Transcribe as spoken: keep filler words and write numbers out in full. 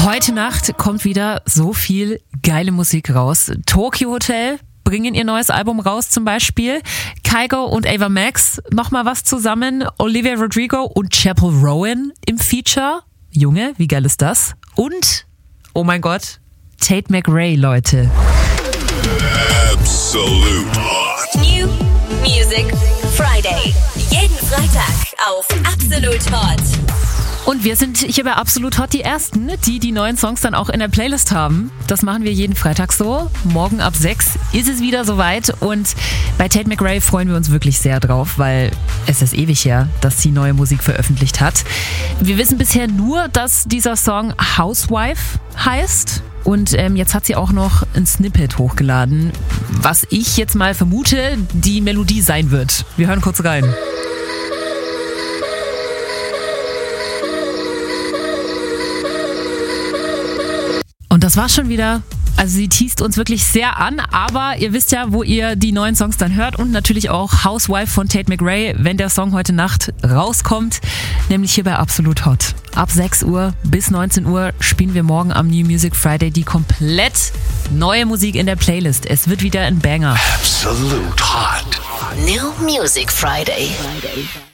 Heute Nacht kommt wieder so viel geile Musik raus. Tokyo Hotel bringen ihr neues Album raus zum Beispiel. Kygo und Ava Max nochmal was zusammen. Olivia Rodrigo und Chappell Rowan im Feature. Junge, wie geil ist das? Und, oh mein Gott, Tate McRae, Leute. Absolute Hot. New Music Friday. Jeden Freitag auf Absolute Hot. Und wir sind hier bei Absolut Hot die Ersten, die die neuen Songs dann auch in der Playlist haben. Das machen wir jeden Freitag so. Morgen ab sechs ist es wieder soweit. Und bei Tate McRae freuen wir uns wirklich sehr drauf, weil es ist ewig her, dass sie neue Musik veröffentlicht hat. Wir wissen bisher nur, dass dieser Song Housewife heißt. Und ähm, jetzt hat sie auch noch ein Snippet hochgeladen, was ich jetzt mal vermute, die Melodie sein wird. Wir hören kurz rein. Und das war's schon wieder. Also sie teast uns wirklich sehr an, aber ihr wisst ja, wo ihr die neuen Songs dann hört und natürlich auch Housewife von Tate McRae, wenn der Song heute Nacht rauskommt, nämlich hier bei Absolut Hot. Ab sechs Uhr bis neunzehn Uhr spielen wir morgen am New Music Friday die komplett neue Musik in der Playlist. Es wird wieder ein Banger. Absolute Hot. New Music Friday.